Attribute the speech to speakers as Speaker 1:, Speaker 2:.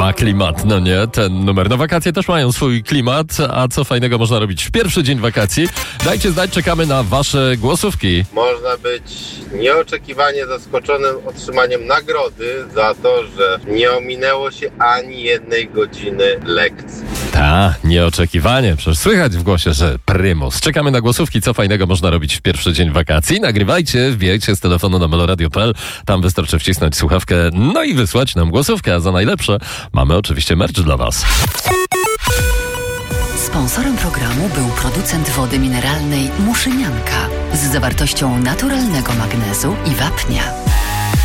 Speaker 1: Ma klimat, no nie, ten numer. No wakacje też mają swój klimat, a co fajnego można robić w pierwszy dzień wakacji? Dajcie znać, czekamy na wasze głosówki.
Speaker 2: Można być nieoczekiwanie zaskoczonym otrzymaniem nagrody za to, że nie ominęło się ani jednej godziny lekcji.
Speaker 1: Nieoczekiwanie. Przecież słychać w głosie, że prymus. Czekamy na głosówki, co fajnego można robić w pierwszy dzień wakacji. Nagrywajcie, wbijajcie z telefonu na meloradio.pl. Tam wystarczy wcisnąć słuchawkę, no i wysłać nam głosówkę. A za najlepsze mamy oczywiście merch dla was.
Speaker 3: Sponsorem programu był producent wody mineralnej Muszynianka z zawartością naturalnego magnezu i wapnia.